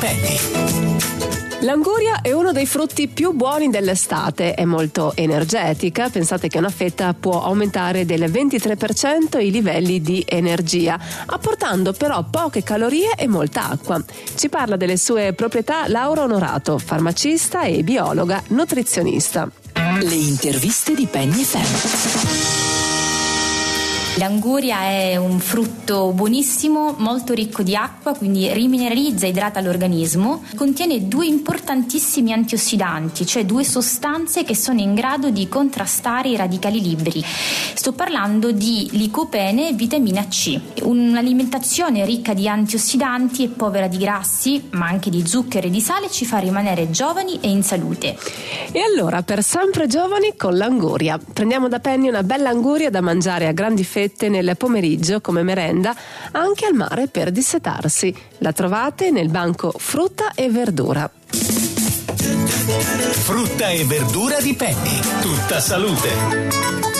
Penny. L'anguria è uno dei frutti più buoni dell'estate, è molto energetica, pensate che una fetta può aumentare del 23% i livelli di energia, apportando però poche calorie e molta acqua. Ci parla delle sue proprietà Laura Onorato, farmacista e biologa nutrizionista. Le interviste di Penny FM. L'anguria è un frutto buonissimo, molto ricco di acqua, quindi rimineralizza e idrata l'organismo. Contiene 2 importantissimi antiossidanti, cioè 2 sostanze che sono in grado di contrastare i radicali liberi. Sto parlando di licopene e vitamina C. Un'alimentazione ricca di antiossidanti e povera di grassi, ma anche di zucchero e di sale, ci fa rimanere giovani e in salute. E allora, per sempre giovani con l'anguria. Prendiamo da Penny una bella anguria da mangiare a grandi fette nel pomeriggio come merenda, anche al mare per dissetarsi. La trovate nel banco Frutta e Verdura. Frutta e verdura di Penny. Tutta salute.